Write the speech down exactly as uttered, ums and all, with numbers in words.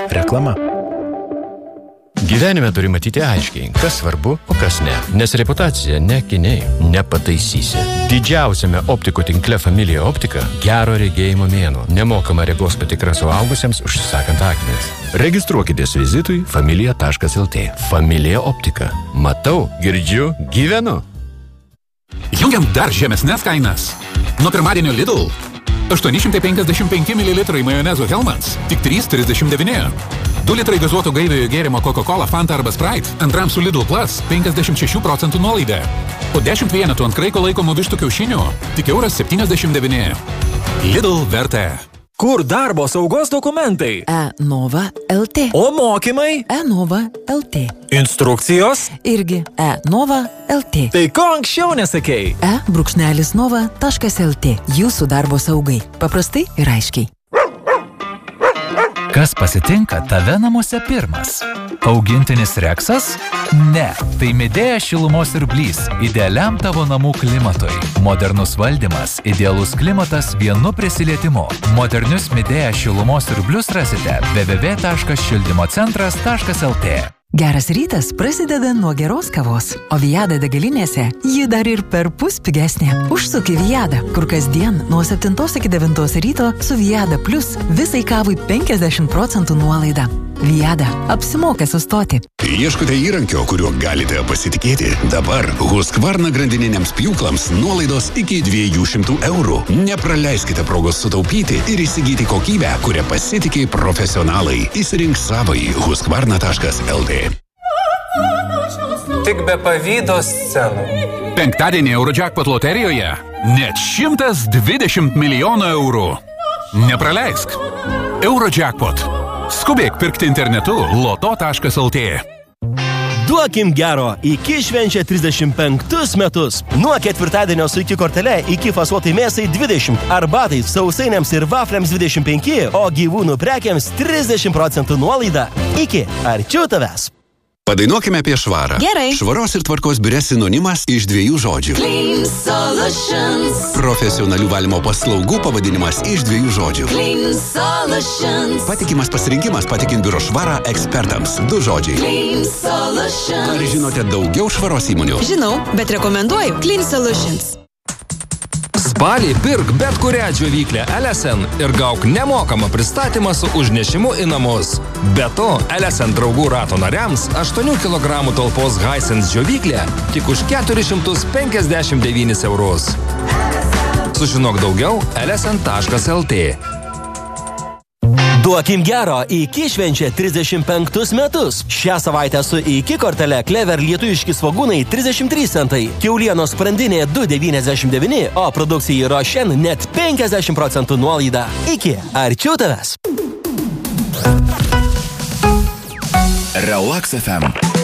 Reklama. Gyvenime turi matyti aiškiai, kas svarbu, o kas ne. Nes reputacija ne akiniai, nepataisysi. Didžiausiame optikų tinkle Familija Optika gero regėjimo mėnuo. Nemokama regos patikra suaugusiems užsisakant akinius. Registruokitės vizitui familija taškas lt. Familija Optika. Matau, girdžiu, gyvenu. Jungiam dar žemesnes kainas. Nuo pirmadienio Lidl. aštuoni šimtai penkiasdešimt penki mililitrai majonezo Hellmann's. Tik trys trisdešimt devyni. du litrai gazuoto gaiviojo gėrimo Coca-Cola, Fanta arba Sprite. Antram su Lidl Plus penkiasdešimt šešių procentų nuolaida. Po dešimt vienetų ant kraiko laikomų vištų kiaušinių. Tik euras septyniasdešimt devyni. Lidl vertė. Kur darbo saugos dokumentai? E-Nova L T. O mokymai? E-Nova L T. Instrukcijos? Irgi E-Nova L T. Tai ko anksčiau nesakei? E-brūkšnelis nova taškas L T. Jūsų darbo saugai. Paprastai ir aiškiai. Kas pasitinka tave namuose pirmas? Augintinis Reksas? Ne, tai Midea šilumos siurblys idealiam tavo namų klimatui. Modernus valdymas, idealus klimatas vienu prisilietimu. Modernius Midea šilumos siurblius rasite w w w taškas šildymo centras taškas L T. Geras rytas prasideda nuo geros kavos, o Viada degalinėse ji dar ir per pus pigesnė. Užsuk į Viadą, kur kasdien nuo septintos iki devintos ryto su Viada Plus visai kavai penkiasdešimt procentų nuolaida. Viada, apsimoka sustoti. Ieškote įrankio, kuriuo galite pasitikėti. Dabar Husqvarna grandininiams pjūklams nuolaidos iki dviejų šimtų eurų. Nepraleiskite progos sutaupyti ir įsigyti kokybę, kurią pasitikė profesionalai. Įsirink savai Husqvarna taškas L T. Tik be pavydo scenų. Penktadienį Eurojackpot loterijoje net šimtas dvidešimt milijonų eurų. Nepraleisk. Eurojackpot. Skubėk pirkti internetu loto taškas L T. Duokim gero, iki švenčia trisdešimt penktus metus. Nuo ketvirtadienio su iki kortele iki fasuotai mėsai dvidešimt, arbatai, sausainiams ir vafliams dvidešimt penki, o gyvūnų prekiams trisdešimt procentų nuolaida. Iki, arčiau tavęs. Padainuokime apie švarą. Gerai. Švaros ir tvarkos biure sinonimas iš dviejų žodžių. Clean Solutions. Profesionalių valymo paslaugų pavadinimas iš dviejų žodžių. Clean Solutions. Patikimas pasirinkimas patikint biuro švarą ekspertams. Du žodžiai. Clean Solutions. Ar žinote daugiau švaros įmonių? Žinau, bet rekomenduoju Clean Solutions. Spalį pirk bet kurią džiovyklę L S N ir gauk nemokamą pristatymą su užnešimu į namus. Be to, L S N draugų rato nariams aštuonių kilogramų talpos Hisense džiovyklė tik už keturis šimtus penkiasdešimt devynis eurus. Sužinok daugiau L S N taškas L T. Duokim gero, iki švenčia trisdešimt penktus metus. Šią savaitę su iki kortele Clever lietuviški svogūnai trisdešimt trys centai, kiaulienos sprandinė du devyniasdešimt devyni, o produkcijai Rošen net penkiasdešimt procentų nuolaida. Iki, arčiau tavęs. Relax F M.